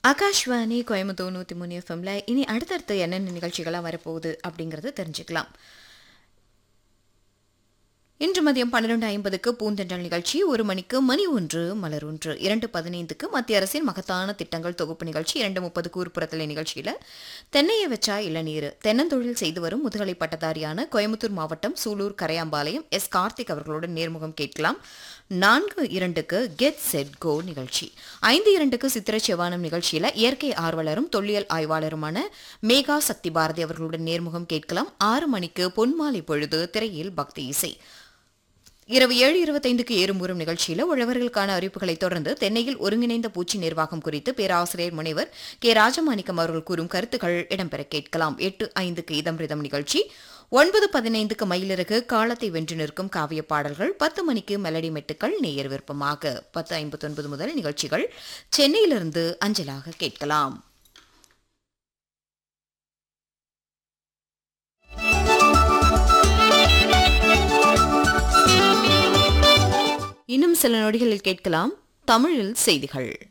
ஆகாஷ்வாணி கோயம்புத்தூர் 103 எஃப்எம்ல இனி அடுத்தடுத்து என்னென்ன நிகழ்ச்சிகளாக வரப்போகுது அப்படிங்கறத தெரிஞ்சுக்கலாம். இன்று மதியம் 12:50க்கு பூந்தென்றல் நிகழ்ச்சி, 1 மணிக்கு மணி ஒன்று மலர் ஒன்று, 2:15க்கு மத்திய அரசின் மகத்தான திட்டங்கள் தொகுப்பு நிகழ்ச்சி, 2:30க்கு ஊர்ப்புறத்தலை நிகழ்ச்சியில தென்னையை வச்சா இளநீர் தென்னந்தொழில் செய்து வரும் முதுகலை பட்டதாரியான கோயம்புத்தூர் மாவட்டம் சூலூர் கரையாம்பாளையம் எஸ். கார்த்திக் அவர்களுடன் நேர்முகம் கேட்கலாம். 4:02க்கு கெட் செட் கோ நிகழ்ச்சி, 5:02க்கு சித்திர செவ்வானம் நிகழ்ச்சியில இயற்கை ஆர்வலரும் தொல்லியல் ஆய்வாளருமான மேகா சக்தி பாரதி அவர்களுடன் நேர்முகம் கேட்கலாம். 6 மணிக்கு பொன்மாலை பொழுது திரையில் பக்தி இசை, இரவு 7:25க்கு ஏறுமுறும் நிகழ்ச்சியில உழவர்களுக்கான அறிவிப்புகளை தொடர்ந்து தென்னையில் ஒருங்கிணைந்த பூச்சி நிர்வாகம் குறித்து பேராசிரியர் முனைவர் கே. ராஜமாணிக்கம் அவர்கள் கூறும் கருத்துக்கள் இடம்பெற கேட்கலாம். 8:05க்கு இதம் ரிதம் நிகழ்ச்சி, 9:15க்கு மயிலிறகு காலத்தை வென்று நிற்கும் காவிய பாடல்கள், 10 மணிக்கு மெலடி மெட்டுக்கள் நேயர் விருப்பமாக. 10:59 முதல் நிகழ்ச்சிகள் சென்னையிலிருந்து அஞ்சலாக கேட்கலாம். இன்னும் சில நொடிகளில் கேட்கலாம் தமிழில் செய்திகள்.